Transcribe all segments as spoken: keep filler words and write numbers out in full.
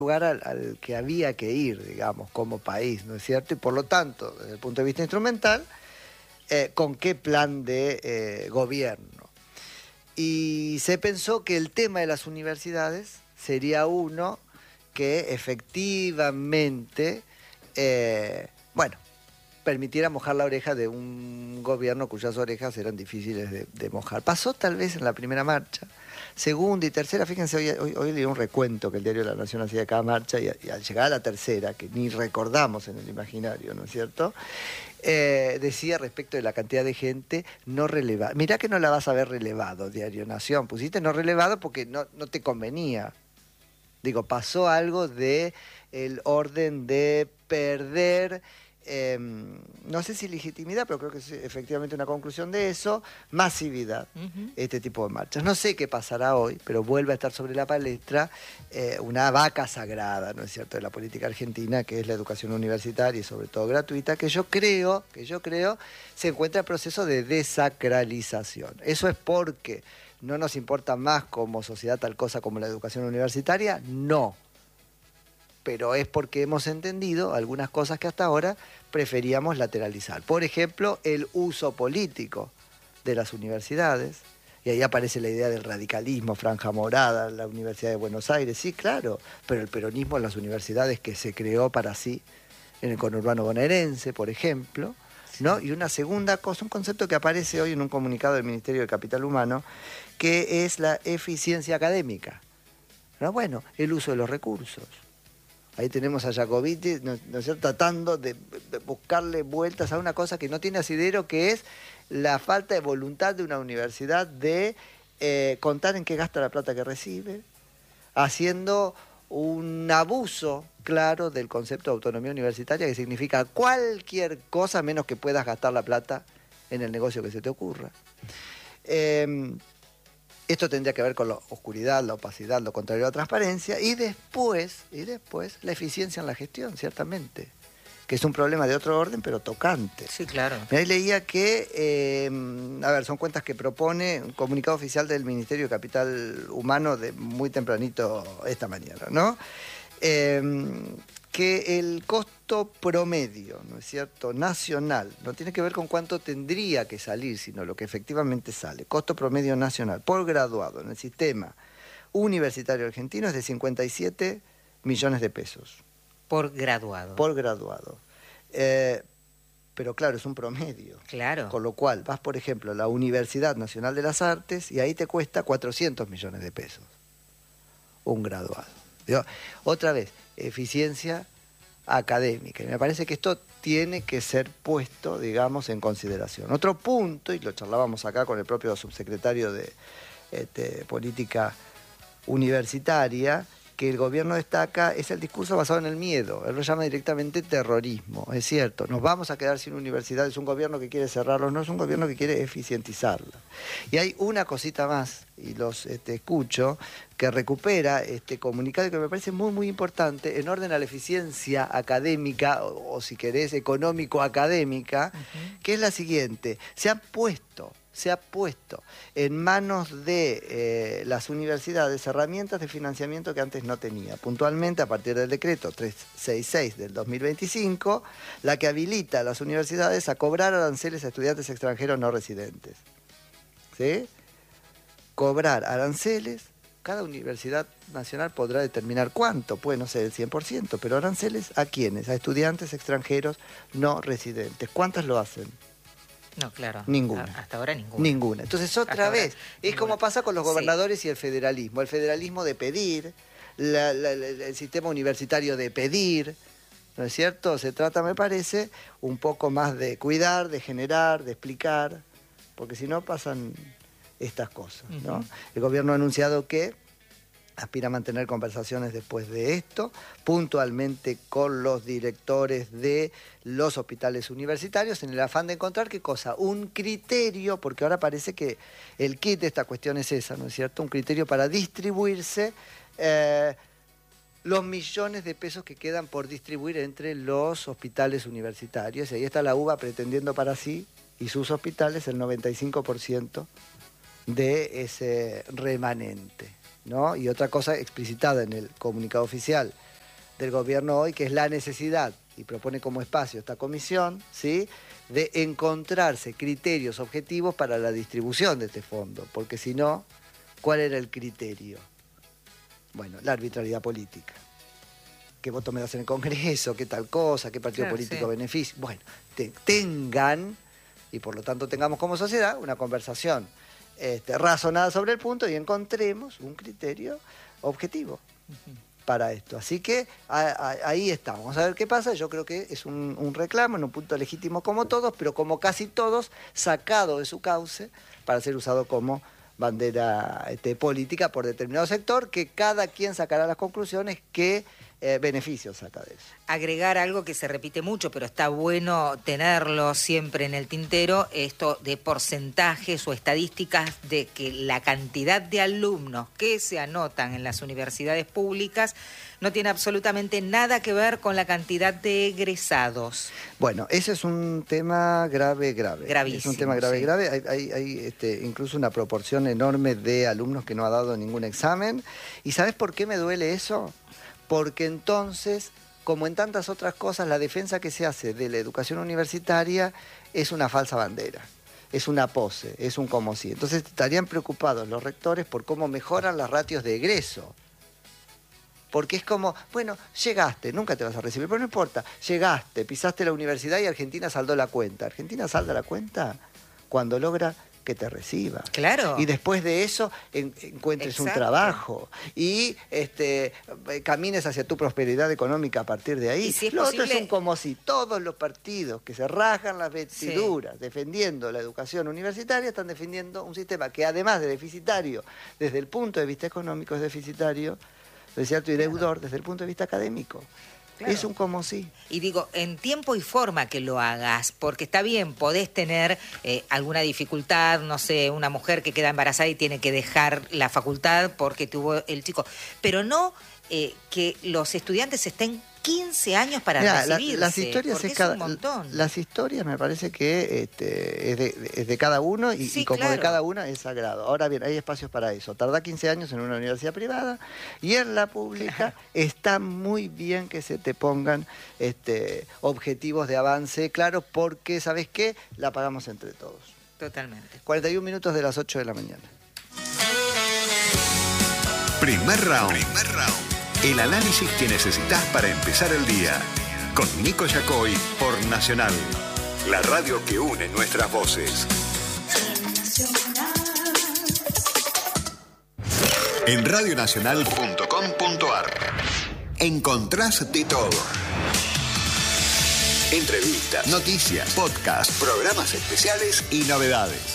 lugar al, al que había que ir, digamos, como país, ¿no es cierto? Y por lo tanto, desde el punto de vista instrumental, eh, ¿con qué plan de eh, gobierno? Y se pensó que el tema de las universidades sería uno que efectivamente, eh, bueno, permitiera mojar la oreja de un gobierno cuyas orejas eran difíciles de, de mojar. Pasó tal vez en la primera marcha, segunda y tercera. Fíjense, hoy, hoy, hoy leí un recuento que el diario La Nación hacía de cada marcha, y, y al llegar a la tercera, que ni recordamos en el imaginario, ¿no es cierto?, eh, decía respecto de la cantidad de gente no relevada. Mirá que no la vas a ver relevado, Diario Nación. Pusiste no relevado porque no, no te convenía. Digo, pasó algo de el orden de perder, eh, no sé si legitimidad, pero creo que es efectivamente una conclusión de eso, masividad, uh-huh. Este tipo de marchas. No sé qué pasará hoy, pero vuelve a estar sobre la palestra eh, una vaca sagrada, ¿no es cierto?, de la política argentina, que es la educación universitaria y sobre todo gratuita, que yo creo, que yo creo se encuentra en proceso de desacralización. Eso es porque no nos importa más como sociedad tal cosa como la educación universitaria, no. Pero es porque hemos entendido algunas cosas que hasta ahora preferíamos lateralizar. Por ejemplo, el uso político de las universidades. Y ahí aparece la idea del radicalismo, franja morada, la Universidad de Buenos Aires. Sí, claro, pero el peronismo en las universidades que se creó para sí, en el conurbano bonaerense, por ejemplo, ¿no? Y una segunda cosa, un concepto que aparece hoy en un comunicado del Ministerio de Capital Humano, que es la eficiencia académica, ¿no? Bueno, el uso de los recursos. Ahí tenemos a Jacobiti, ¿no, ¿no es cierto?, tratando de, de buscarle vueltas a una cosa que no tiene asidero, que es la falta de voluntad de una universidad de eh, contar en qué gasta la plata que recibe, haciendo un abuso claro del concepto de autonomía universitaria, que significa cualquier cosa menos que puedas gastar la plata en el negocio que se te ocurra. Eh, Esto tendría que ver con la oscuridad, la opacidad, lo contrario a la transparencia, y después, y después la eficiencia en la gestión, ciertamente, que es un problema de otro orden, pero tocante. Sí, claro. Ahí leía que, eh, a ver, son cuentas que propone un comunicado oficial del Ministerio de Capital Humano de muy tempranito esta mañana, ¿no? Eh, que el costo promedio, ¿no es cierto?, nacional, no tiene que ver con cuánto tendría que salir, sino lo que efectivamente sale. Costo promedio nacional por graduado en el sistema universitario argentino es de cincuenta y siete millones de pesos. Por graduado. Por graduado. Eh, pero claro, es un promedio. Claro. Con lo cual, vas, por ejemplo, a la Universidad Nacional de las Artes y ahí te cuesta cuatrocientos millones de pesos. Un graduado. ¿Digo? Otra vez, eficiencia académica. Y me parece que esto tiene que ser puesto, digamos, en consideración. Otro punto, y lo charlábamos acá con el propio subsecretario de este, Política Universitaria, que el gobierno destaca, es el discurso basado en el miedo. Él lo llama directamente terrorismo. Es cierto, nos vamos a quedar sin universidad. Es un gobierno que quiere cerrarlos, no es un gobierno que quiere eficientizarla. Y hay una cosita más, y los este, escucho, que recupera este comunicado que me parece muy, muy importante, en orden a la eficiencia académica, o, o si querés, económico-académica, uh-huh. Que es la siguiente: se han puesto... se ha puesto en manos de eh, las universidades herramientas de financiamiento que antes no tenía. Puntualmente, a partir del decreto trescientos sesenta y seis del dos mil veinticinco, la que habilita a las universidades a cobrar aranceles a estudiantes extranjeros no residentes. ¿Sí? Cobrar aranceles, cada universidad nacional podrá determinar cuánto, puede no ser el cien por ciento, pero aranceles ¿a quiénes? A estudiantes extranjeros no residentes. ¿Cuántas lo hacen? No, claro. Ninguna. Hasta ahora ninguna. Ninguna. Entonces, otra Hasta vez, ahora, es ninguna. Como pasa con los gobernadores, sí. Y el federalismo. El federalismo de pedir, la, la, la, el sistema universitario de pedir, ¿no es cierto? Se trata, me parece, un poco más de cuidar, de generar, de explicar, porque si no pasan estas cosas, ¿no? Uh-huh. El gobierno ha anunciado que aspira a mantener conversaciones después de esto, puntualmente con los directores de los hospitales universitarios, en el afán de encontrar, ¿qué cosa? Un criterio, porque ahora parece que el kit de esta cuestión es esa, ¿no es cierto? Un criterio para distribuirse eh, los millones de pesos que quedan por distribuir entre los hospitales universitarios. Y ahí está la U B A pretendiendo para sí y sus hospitales el noventa y cinco por ciento de ese remanente, ¿no? Y otra cosa explicitada en el comunicado oficial del gobierno hoy, que es la necesidad, y propone como espacio esta comisión, ¿sí?, de encontrarse criterios objetivos para la distribución de este fondo, porque si no, ¿cuál era el criterio? Bueno, la arbitrariedad política. ¿Qué voto me das en el Congreso? ¿Qué tal cosa? ¿Qué partido Claro, político sí. beneficia? Bueno, te, tengan, y por lo tanto tengamos como sociedad, una conversación este, razonada sobre el punto y encontremos un criterio objetivo uh-huh. para esto. Así que a, a, ahí estamos. Vamos a ver qué pasa. Yo creo que es un, un reclamo en un punto legítimo como todos, pero como casi todos, sacado de su cauce para ser usado como bandera este, política por determinado sector, que cada quien sacará las conclusiones que eh, beneficios saca de eso. Agregar algo que se repite mucho, pero está bueno tenerlo siempre en el tintero, esto de porcentajes o estadísticas de que la cantidad de alumnos que se anotan en las universidades públicas no tiene absolutamente nada que ver con la cantidad de egresados. Bueno, ese es un tema grave, grave. Gravísimo. Es un tema grave, sí. grave. Hay, hay, hay este, incluso una proporción enorme de alumnos que no ha dado ningún examen. ¿Y sabes por qué me duele eso? Porque entonces, como en tantas otras cosas, la defensa que se hace de la educación universitaria es una falsa bandera. Es una pose, es un como si. Entonces estarían preocupados los rectores por cómo mejoran las ratios de egreso. Porque es como, bueno, llegaste, nunca te vas a recibir, pero no importa, llegaste, pisaste la universidad y Argentina saldó la cuenta. Argentina salda la cuenta cuando logra que te reciba. Claro. Y después de eso en, encuentres Exacto. un trabajo y este, camines hacia tu prosperidad económica a partir de ahí. ¿Y si es Lo posible? otro es un como si todos los partidos que se rajan las vestiduras sí. defendiendo la educación universitaria están defendiendo un sistema que además de deficitario, desde el punto de vista económico es deficitario, ¿no es cierto? Y deudor desde el punto de vista académico. Claro. Es un como sí. Y digo, en tiempo y forma que lo hagas, porque está bien, podés tener eh, alguna dificultad, no sé, una mujer que queda embarazada y tiene que dejar la facultad porque tuvo el chico, pero no eh, que los estudiantes estén quince años para Mirá, recibirse, la, las historias porque es, es cada, un montón. Las historias me parece que este, es, de, es de cada uno y, sí, y como claro. de cada una es sagrado. Ahora bien, hay espacios para eso. Tardá quince años en una universidad privada y en la pública está muy bien que se te pongan este, objetivos de avance, claro, porque, ¿sabes qué? La pagamos entre todos. Totalmente. cuarenta y un minutos de las ocho de la mañana. Primer round. Primer round. El análisis que necesitas para empezar el día. Con Nico Yacoy por Nacional. La radio que une nuestras voces. En radionacional punto com punto ar encontrás de todo. Entrevistas, noticias, podcasts, programas especiales y novedades.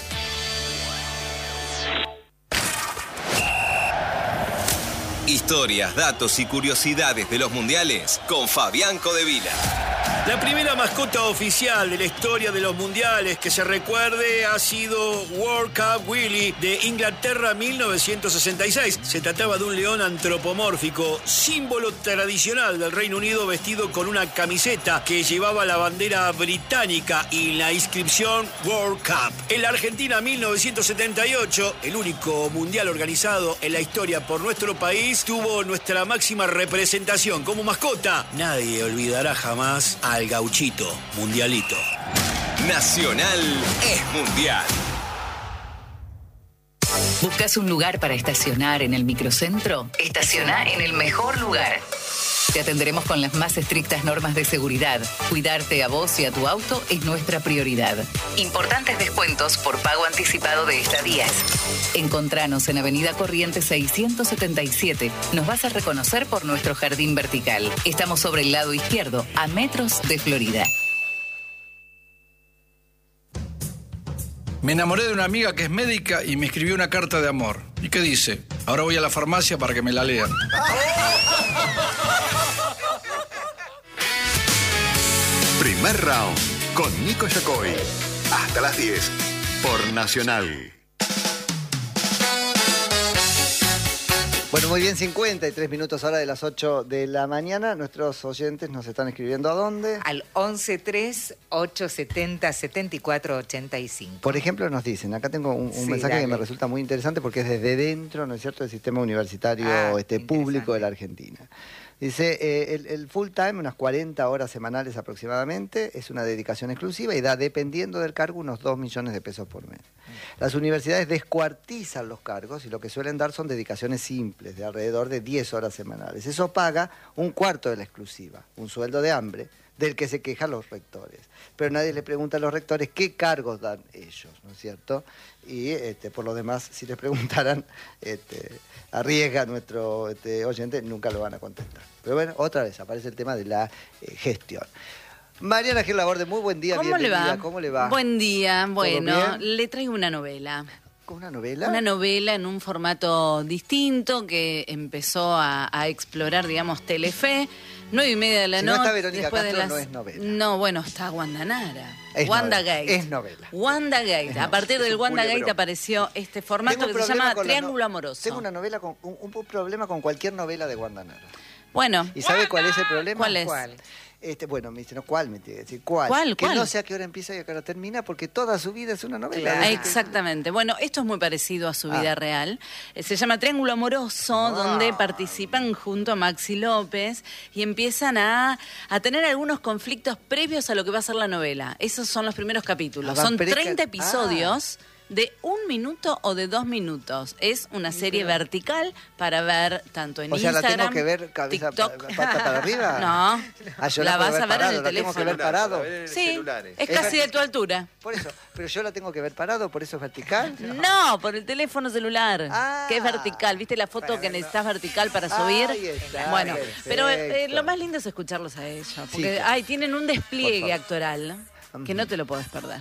Historias, datos y curiosidades de los mundiales con Fabián Codevila. La primera mascota oficial de la historia de los mundiales que se recuerde ha sido World Cup Willy de Inglaterra mil novecientos sesenta y seis. Se trataba de un león antropomórfico, símbolo tradicional del Reino Unido, vestido con una camiseta que llevaba la bandera británica y la inscripción World Cup. En la Argentina mil novecientos setenta y ocho, el único mundial organizado en la historia por nuestro país, tuvo nuestra máxima representación como mascota. Nadie olvidará jamás a al gauchito, mundialito. Nacional es mundial. ¿Buscas un lugar para estacionar en el microcentro? Estaciona en el mejor lugar. Te atenderemos con las más estrictas normas de seguridad. Cuidarte a vos y a tu auto es nuestra prioridad. Importantes descuentos por pago anticipado de estadías. Encontranos en Avenida Corrientes seiscientos setenta y siete. Nos vas a reconocer por nuestro jardín vertical. Estamos sobre el lado izquierdo, a metros de Florida. Me enamoré de una amiga que es médica y me escribió una carta de amor. ¿Y qué dice? Ahora voy a la farmacia para que me la lean. Primer round con Nico Yacoy. Hasta las diez por Nacional. Bueno, muy bien, cincuenta y tres minutos ahora de las ocho de la mañana. Nuestros oyentes nos están escribiendo ¿a dónde? Al once tres, ochocientos setenta, setenta y cuatro ochenta y cinco. Por ejemplo, nos dicen, acá tengo un, un Sí, mensaje dale. que me resulta muy interesante porque es desde dentro, ¿no es cierto?, del sistema universitario Ah, este, público de la Argentina. Dice, eh, el, el full time, unas cuarenta horas semanales aproximadamente, es una dedicación exclusiva y da, dependiendo del cargo, unos dos millones de pesos por mes. Las universidades descuartizan los cargos y lo que suelen dar son dedicaciones simples, de alrededor de diez horas semanales. Eso paga un cuarto de la exclusiva, un sueldo de hambre, del que se quejan los rectores. Pero nadie le pregunta a los rectores qué cargos dan ellos, ¿no es cierto? Y este, por lo demás, si les preguntaran, este, arriesga a nuestro este, oyente, nunca lo van a contestar. Pero bueno, otra vez aparece el tema de la eh, gestión. Mariana Gil Laborde, muy buen día, ¿Cómo le bienvenida. va? ¿Cómo le va? Buen día, bueno, bien? le traigo una novela. ¿Una novela? Una novela en un formato distinto que empezó a, a explorar, digamos, Telefe. Nueve y media de la Si no noche. está Verónica después Castro, de las... no es novela. No, bueno, está Wanda Nara. Es Wanda novela, Gate. es novela. Wanda Gate. Es a novela. partir Es del un Wanda culebrón. Gate apareció este formato Tengo un que se problema llama con la no- Triángulo Amoroso. Tengo una novela con un, un problema con cualquier novela de Wanda Nara. Bueno. ¿Y sabe cuál es el problema? ¿Cuál es? ¿Cuál? Este, bueno, me dice, no, ¿cuál? Me tiene que decir, ¿cuál? ¿Cuál, Que cuál? no sé a qué hora empieza y a qué hora termina, porque toda su vida es una novela. Claro. Desde que- Exactamente. Bueno, esto es muy parecido a su vida Ah. real. Eh, Se llama Triángulo Amoroso, donde participan junto a Maxi López y empiezan a, a tener algunos conflictos previos a lo que va a ser la novela. Esos son los primeros capítulos. Ah, Son pero es que- treinta episodios. De un minuto o de dos minutos. Es una serie vertical para ver tanto en O sea, ¿la Instagram, tengo que ver cabeza, TikTok. pata para arriba? No, Ah, yo la puedo vas a ver en parado, el la tengo que teléfono. ver parado. Sí, es Es casi de tu altura. Por eso, pero yo la tengo que ver parado, por eso es vertical. No, por el teléfono celular, Ah. que es vertical. ¿Viste la foto que necesitas vertical para subir? Ahí está, Bueno, perfecto. pero eh, lo más lindo es escucharlos a ellos, porque claro. ay, tienen un despliegue Por favor. actoral que no te lo podés perder.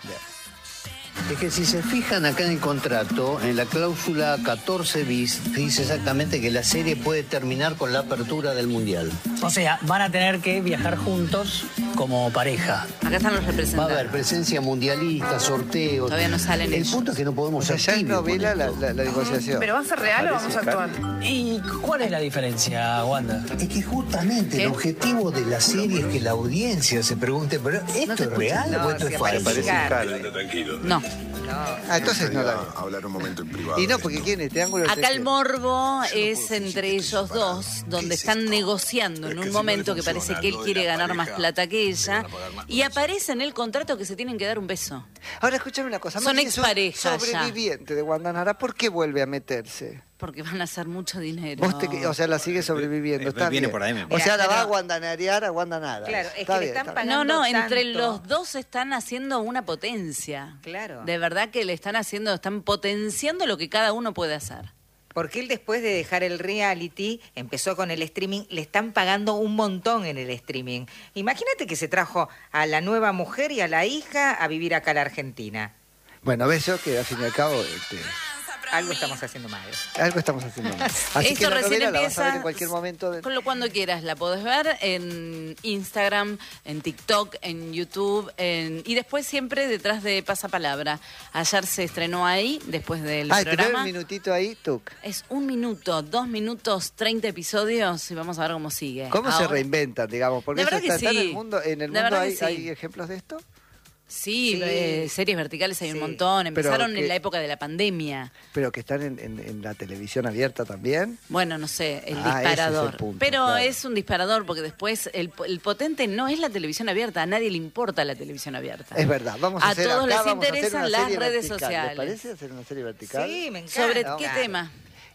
Es que si se fijan acá en el contrato, en la cláusula catorce bis, dice exactamente que la serie puede terminar con la apertura del Mundial. O sea, van a tener que viajar juntos como pareja. Acá están los Va a representantes. haber presencia mundialista, sorteos. Todavía no salen El ellos. punto es que no podemos O sea, ser ya es tibios con novela la, esto. la, la negociación. ¿Pero va a ser real o vamos a actuar? ¿Y cuál es la diferencia, Wanda? Es que justamente ¿Qué? el objetivo de la serie es que la audiencia se pregunte, ¿pero esto se es escucha. real No, o esto se es falso? parece Tranquilo. No. Ah, entonces no la vi. Hablar un momento en privado. Y no, porque ¿quién es? Triángulo Acá el es- morbo es entre ellos dos, donde están negociando en un momento que parece que él quiere ganar más plata que ella, y aparece en el contrato que se tienen que dar un beso. Ahora, escúchame una cosa. Son Maxi es un exparejas ya. sobreviviente de Wanda Nara, ¿por qué vuelve a meterse? Porque van a hacer mucho dinero. Vos te- o sea, la sigue sobreviviendo. Eh, está viene bien. por ahí, me O sea, la Mira, va a pero- guandanarear a Wanda Nara. Claro, es Está que le bien, están está bien. No, pagando no, entre tanto. los dos están haciendo una potencia. Claro. De verdad que le están haciendo, están potenciando lo que cada uno puede hacer. Porque él después de dejar el reality, empezó con el streaming, le están pagando un montón en el streaming. Imagínate que se trajo a la nueva mujer y a la hija a vivir acá a la Argentina. Bueno, ves yo que al fin y al cabo este, Algo estamos haciendo mal. algo estamos haciendo mal. Así Esto que la recién novela la vas a empieza, ver en cualquier momento. de- Con lo cuando quieras, la podés ver en Instagram, en TikTok, en YouTube, en- y después siempre detrás de Pasapalabra. Ayer se estrenó ahí, después del Ah, te veo programa. un minutito ahí, Tuc. Es un minuto, dos minutos, treinta episodios, y vamos a ver cómo sigue. ¿Cómo se Ahora- reinventan, digamos? Porque La eso verdad está, que está en sí. el mundo. ¿En el La mundo verdad hay, que sí. hay ejemplos de esto? Sí, Sí. eh, series verticales hay un Sí. montón. Pero Empezaron que- en la época de la pandemia. Pero que están en, en- en la televisión abierta también. Bueno, no sé, el Ah, ese es el disparador. punto, Pero claro. es un disparador porque después el, el potente no es la televisión abierta. A nadie le importa la televisión abierta. Es verdad. Vamos a, A hacer todos acá, les vamos a hacer interesan una las serie redes vertical. sociales. ¿Les parece hacer una serie vertical? Sí, me encanta. ¿Sobre No. qué Claro. tema?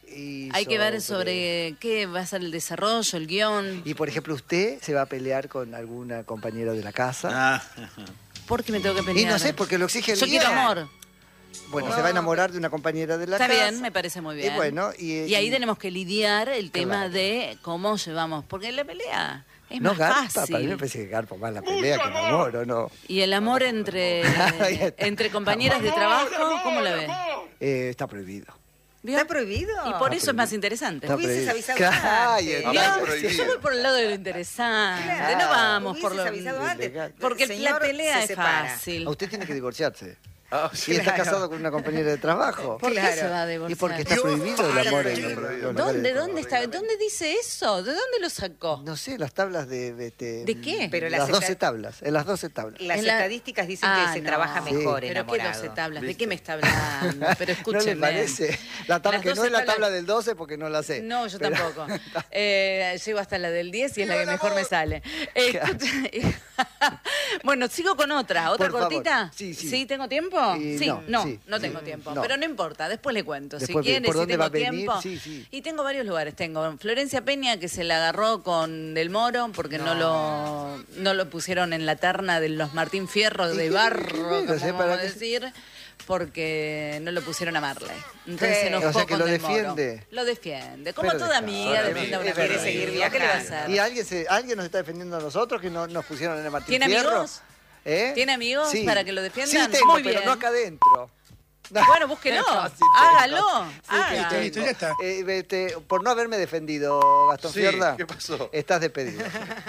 Y Hay que ver sobre qué va a ser el desarrollo, el guión. Y por ejemplo, usted se va a pelear con alguna compañera de la casa. Ah, ¿Por qué me tengo que y pelear? no sé, porque lo exige el Yo guión. quiero amor. Bueno, se va a enamorar de una compañera de la Está casa. bien, me parece muy bien. Y bueno, y, Y ahí y- tenemos que lidiar el tema Claro. de cómo llevamos. Porque la pelea es no más garpa, fácil. para mí me parece que garpa más la pelea que el amor, ¿o no? Y el amor entre, Ahí está. entre compañeras de trabajo, ¿cómo la ve? Eh, está prohibido. ¿Vio? ¿Está prohibido? Y por eso es más interesante. Está Hubieses prohibido. avisado Claro, antes. y está ¿Vio? prohibido. Yo voy por el lado de lo interesante. Claro. No vamos por lo Hubieses avisado antes. ilegal. Porque El señor la pelea se es separa. fácil. A usted tiene que divorciarse. Ah, y está casado con una compañera de trabajo. ¿Por qué se va a divorciar? Y porque está prohibido el amor en el- los ¿Dónde, lugares dónde está? ¿Dónde dice eso? ¿De dónde lo sacó? No sé, las tablas de... ¿De, de, ¿De qué? Pero las las doce esta- tablas, en las doce tablas. Las En la- estadísticas dicen Ah, que se no. trabaja Sí. mejor ¿Pero qué enamorado. doce tablas? ¿De qué me está hablando? Pero ¿No escúcheme. le parece? La tabla Las que no doce es la tablas- tabla del doce porque no la sé. No, yo Pero- tampoco. Eh, llego hasta la del diez y es la que mejor me sale. Eh, escucha- bueno, sigo con otra. ¿Otra Por favor. cortita? Sí, sí. ¿Sí tengo tiempo? Y sí, no, no, sí, no sí. tengo tiempo. No. Pero no importa, después le cuento. Después, si quiere, ¿por si dónde tengo va a venir? tiempo. Sí, sí. Y tengo varios lugares. Tengo Florencia Peña, que se la agarró con Del Moro, porque no, lo, no lo pusieron en la terna de los Martín Fierro ¿Y de qué- barro, qué bueno, como o sea, vamos para a qué- decir, porque no lo pusieron a Marley. Entonces Sí. se enojó O sea, que con lo Del Moro. defiende. Lo defiende. Como Pero toda deja- amiga ahora, defiende a una quiere amiga. seguir ¿Qué le va a viajando. hacer? ¿Y alguien, se, alguien nos está defendiendo a nosotros que no nos pusieron en el Martín ¿Tiene Fierro? amigos? ¿Eh? ¿Tiene amigos Sí. para que lo defiendan? Sí tengo, Muy pero bien. no acá adentro. Bueno, búsquelo. No, sí tengo. Hágalo. Sí, haga. sí tengo. Listo, ya está. Eh, este, por no haberme defendido, Gastón Sí, Fierda. ¿qué pasó? Estás despedido.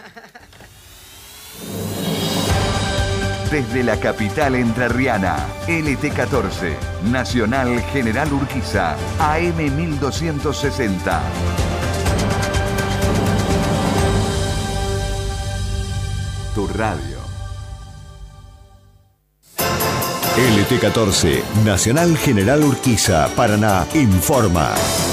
Desde la capital entrerriana, L T catorce, Nacional General Urquiza, A M mil doscientos sesenta. Tu radio. L T catorce, Nacional General Urquiza, Paraná, informa.